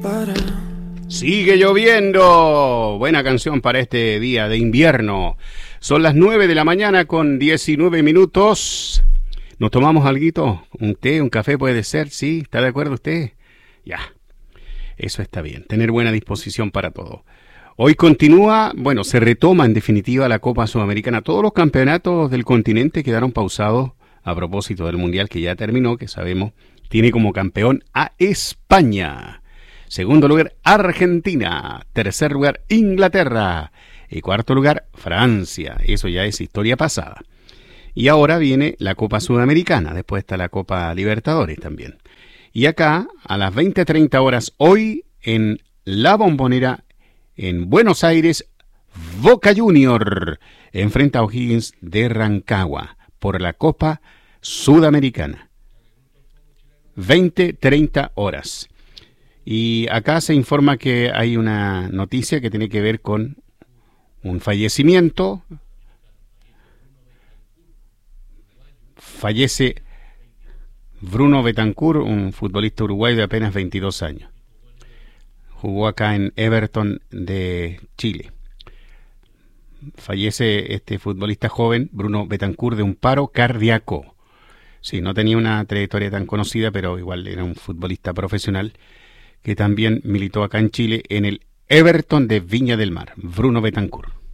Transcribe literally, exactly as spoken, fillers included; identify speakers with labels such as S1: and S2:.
S1: para.
S2: Sigue lloviendo. Buena canción para este día de invierno. Son las nueve de la mañana con diecinueve minutos. ¿Nos tomamos alguito? ¿Un té, un café puede ser? ¿Sí? ¿Está de acuerdo usted? Ya. Eso está bien. Tener buena disposición para todo. Hoy continúa, bueno, se retoma en definitiva la Copa Sudamericana. Todos los campeonatos del continente quedaron pausados a propósito del Mundial que ya terminó, que sabemos tiene como campeón a España. Segundo lugar, Argentina. Tercer lugar, Inglaterra. Y cuarto lugar, Francia. Eso ya es historia pasada. Y ahora viene la Copa Sudamericana. Después está la Copa Libertadores también. Y acá, a las veinte treinta horas, hoy en La Bombonera, en Buenos Aires, Boca Junior enfrenta a O'Higgins de Rancagua por la Copa Sudamericana. veinte treinta horas. Y acá se informa que hay una noticia que tiene que ver con un fallecimiento. Fallece Bruno Betancur, un futbolista uruguayo de apenas veintidós años. Jugó acá en Everton de Chile. Fallece este futbolista joven, Bruno Betancur, de un paro cardíaco. Sí, no tenía una trayectoria tan conocida, pero igual era un futbolista profesional que también militó acá en Chile en el Everton de Viña del Mar, Bruno Betancur.